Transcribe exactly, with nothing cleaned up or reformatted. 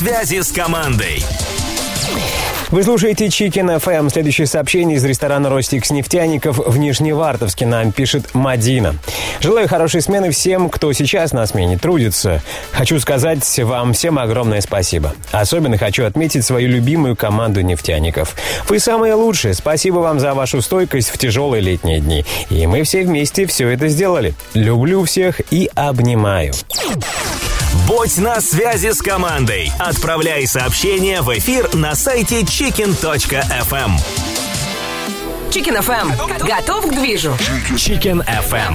Связи с командой. Вы слушаете Chicken эф эм. Следующее сообщение из ресторана «Ростикс Нефтяников» в Нижневартовске. Нам пишет Мадина. Желаю хорошей смены всем, кто сейчас на смене трудится. Хочу сказать вам всем огромное спасибо. Особенно хочу отметить свою любимую команду нефтяников. Вы самые лучшие. Спасибо вам за вашу стойкость в тяжелые летние дни. И мы все вместе все это сделали. Люблю всех и обнимаю. Будь на связи с командой. Отправляй сообщения в эфир на сайте чикен точка эф эм. Chicken эф эм. Готов к движу? Chicken эф эм.